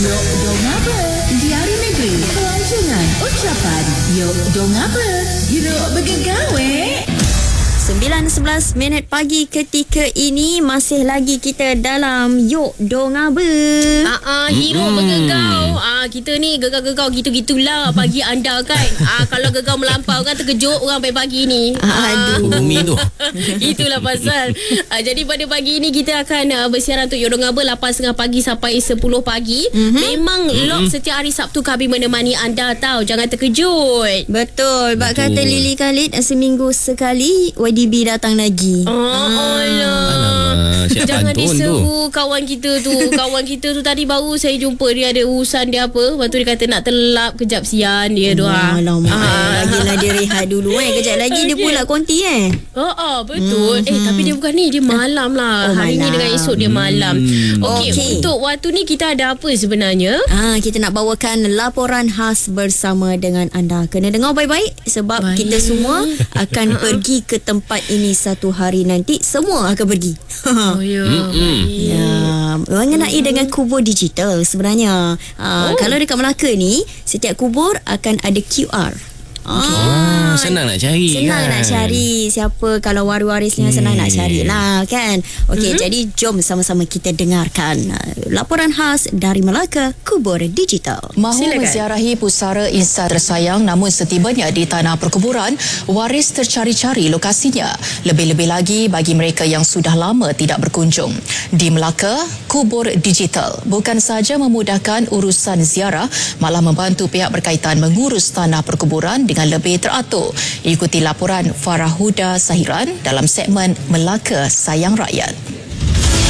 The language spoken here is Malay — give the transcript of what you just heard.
Yok dong apa? Diari negeri, pelancongan, ucapan. Yok dong apa? Hiruk bergegawe. 9:11 minit pagi ketika ini masih lagi kita dalam Yok Dong Apa. Hero bergegau. Kita ni gegau-gegau gitu-gitulah pagi anda kan. Kalau gegau melampau kan terkejut orang pagi ni. Aduh. Bumi tu. Itulah pasal. Jadi pada pagi ini kita akan bersiaran untuk Yok Dong Apa 8.30 pagi sampai 10 pagi. Memang lock setiap hari Sabtu kami menemani anda tahu. Jangan terkejut. Betul. Bak kata Lily Khalid, seminggu sekali YDB datang lagi. Allah. Siap Jangan pantun diseru kawan kita tu. Kawan kita tu tadi baru saya jumpa dia ada urusan dia apa. Lepas tu dia kata nak telap kejap sian dia tu. Lagilah dia rehat dulu kejap lagi dia pula konti betul. Tapi dia bukan ni, dia malam lah. Hari ni dengan esok dia malam. Okey, untuk waktu ni kita ada apa sebenarnya? Kita nak bawakan laporan khas bersama dengan anda. Kena dengar baik-baik sebab kita semua akan pergi ke tempat ini satu hari nanti. Semua akan pergi. Mengenai dengan kubur digital sebenarnya. Kalau dekat Melaka ni, setiap kubur akan ada QR. Senang nak cari. Senang nak cari. Siapa kalau waris-warisnya senang nak carilah kan. Okey, jadi jom sama-sama kita dengarkan laporan khas dari Melaka, kubur digital. Mahu menziarahi pusara insan tersayang namun setibanya di tanah perkuburan, waris tercari-cari lokasinya. Lebih-lebih lagi bagi mereka yang sudah lama tidak berkunjung. Di Melaka, kubur digital bukan sahaja memudahkan urusan ziarah, malah membantu pihak berkaitan mengurus tanah perkuburan dengan lebih teratur. Ikuti laporan Farah Huda Sahiran dalam segmen Melaka Sayang Rakyat.